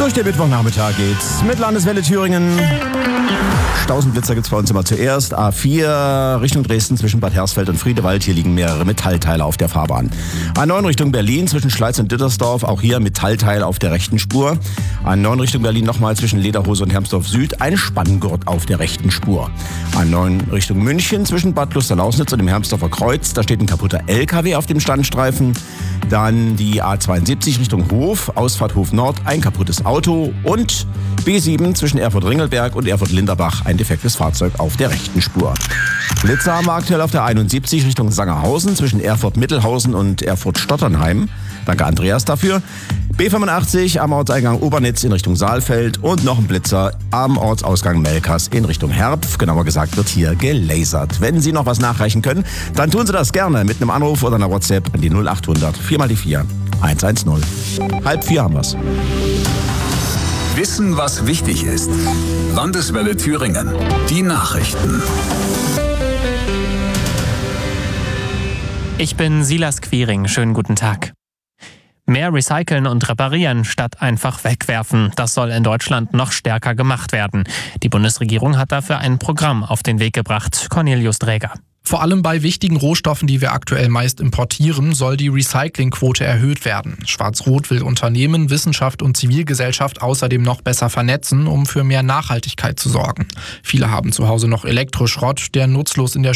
Durch den Mittwochnachmittag geht's mit Landeswelle Thüringen. Stausenblitzer gibt's bei uns immer zuerst. A4 Richtung Dresden zwischen Bad Hersfeld und Friedewald. Hier liegen mehrere Metallteile auf der Fahrbahn. A9 Richtung Berlin zwischen Schleiz und Dittersdorf. Auch hier Metallteil auf der rechten Spur. A9 Richtung Berlin nochmal zwischen Lederhose und Hermsdorf Süd. Ein Spanngurt auf der rechten Spur. A9 Richtung München zwischen Bad Luster-Lausnitz und dem Hermsdorfer Kreuz. Da steht ein kaputter LKW auf dem Standstreifen. Dann die A72 Richtung Hof, Ausfahrt Hof Nord, ein kaputtes Auto und B7 zwischen Erfurt-Ringelberg und Erfurt-Linderbach, ein defektes Fahrzeug auf der rechten Spur. Blitzer haben wir aktuell auf der 71 Richtung Sangerhausen zwischen Erfurt-Mittelhausen und Erfurt-Stotternheim. Danke Andreas dafür. B85 am Ortseingang Obernitz in Richtung Saalfeld und noch ein Blitzer am Ortsausgang Melkers in Richtung Herpf. Genauer gesagt wird hier gelasert. Wenn Sie noch was nachreichen können, dann tun Sie das gerne mit einem Anruf oder einer WhatsApp an die 0800 4x4 110. 3:30 haben wir's. Wissen, was wichtig ist. Landeswelle Thüringen. Die Nachrichten. Ich bin Silas Quiring. Schönen guten Tag. Mehr recyceln und reparieren statt einfach wegwerfen. Das soll in Deutschland noch stärker gemacht werden. Die Bundesregierung hat dafür ein Programm auf den Weg gebracht. Cornelius Dräger. Vor allem bei wichtigen Rohstoffen, die wir aktuell meist importieren, soll die Recyclingquote erhöht werden. Schwarz-Rot will Unternehmen, Wissenschaft und Zivilgesellschaft außerdem noch besser vernetzen, um für mehr Nachhaltigkeit zu sorgen. Viele haben zu Hause noch Elektroschrott, der nutzlos in der